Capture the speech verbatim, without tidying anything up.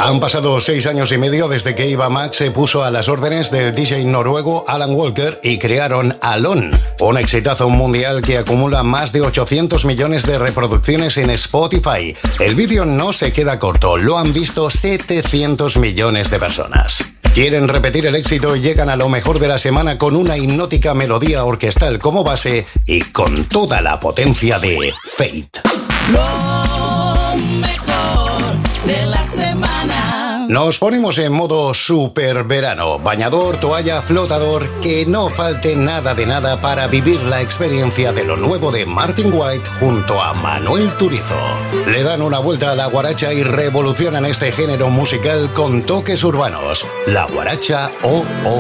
Han pasado seis años y medio desde que Eva Max se puso a las órdenes del D J noruego Alan Walker y crearon Alone, un exitazo mundial que acumula más de ochocientos millones de reproducciones en Spotify. El vídeo no se queda corto, lo han visto setecientos millones de personas. Quieren repetir el éxito y llegan a lo mejor de la semana con una hipnótica melodía orquestal como base y con toda la potencia de Fate. Lo mejor de la semana. Nos ponemos en modo super verano, bañador, toalla, flotador, que no falte nada de nada para vivir la experiencia de lo nuevo de Martin White junto a Manuel Turizo. Le dan una vuelta a la guaracha y revolucionan este género musical con toques urbanos. La guaracha O O